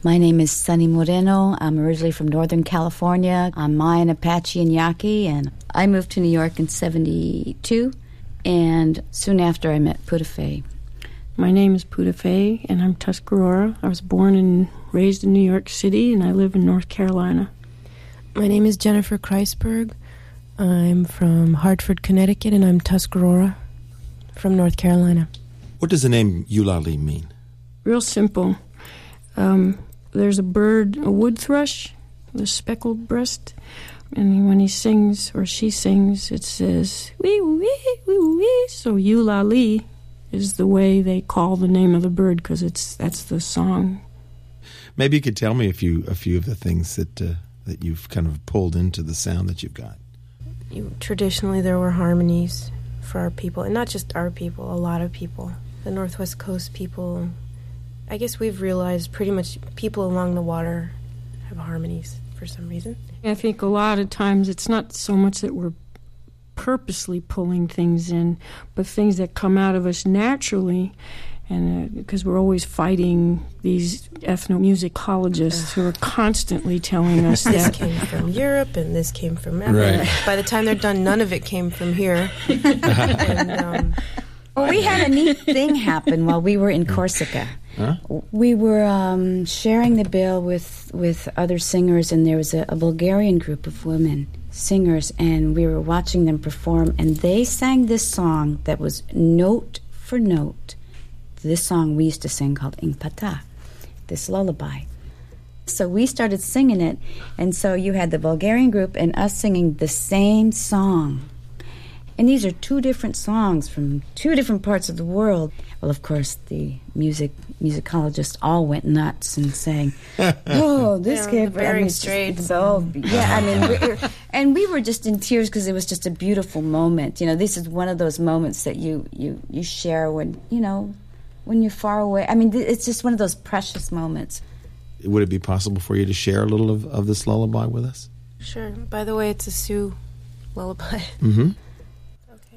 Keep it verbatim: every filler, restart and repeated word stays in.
My name is Sunny Moreno. I'm originally from Northern California. I'm Mayan, Apache, and Yaqui, and I moved to New York in seventy-two, and soon after I met Putafay. My name is Putafay, and I'm Tuscarora. I was born and raised in New York City, and I live in North Carolina. My name is Jennifer Kreisberg. I'm from Hartford, Connecticut, and I'm Tuscarora from North Carolina. What does the name Eulalie mean? Real simple. Um, there's a bird, a wood thrush, with a speckled breast, and when he sings, or she sings, it says, wee, wee, wee, wee. So Eulalie is the way they call the name of the bird, because it's that's the song. Maybe you could tell me a few a few of the things that uh, that you've kind of pulled into the sound that you've got. You, traditionally, there were harmonies for our people, and not just our people, a lot of people. The Northwest Coast people, I guess we've realized pretty much people along the water have harmonies for some reason. I think a lot of times it's not so much that we're purposely pulling things in, but things that come out of us naturally, and uh, because we're always fighting these ethnomusicologists who are constantly telling us this that came from Europe and this came from America. Right. By the time they're done, none of it came from here. and, um, well, we had a neat thing happen while we were in Corsica. Huh? We were um, sharing the bill with, with other singers, and there was a, a Bulgarian group of women singers, and we were watching them perform, and they sang this song that was note for note this song we used to sing called Ingpata, this lullaby. So we started singing it, and so you had the Bulgarian group and us singing the same song. And these are two different songs from two different parts of the world. Well, of course, the music musicologists all went nuts and sang, "Oh, this yeah, came from Bering Strait." So yeah, I mean, we, and we were just in tears because it was just a beautiful moment. You know, this is one of those moments that you you you share when you know when you're far away. I mean, it's just one of those precious moments. Would it be possible for you to share a little of, of this lullaby with us? Sure. By the way, it's a Sioux lullaby. Mm-hmm.